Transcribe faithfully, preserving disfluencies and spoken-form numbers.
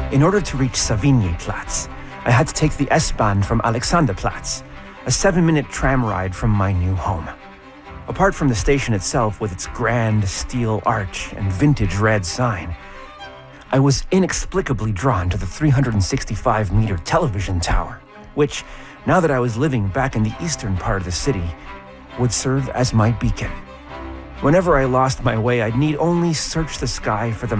In order to reach Savigny-Platz, I had to take the S-Bahn from Alexanderplatz, a seven-minute tram ride from my new home. Apart from the station itself with its grand steel arch and vintage red sign, I was inexplicably drawn to the three hundred sixty-five meter television tower, which, now that I was living back in the eastern part of the city, would serve as my beacon. Whenever I lost my way, I'd need only search the sky for the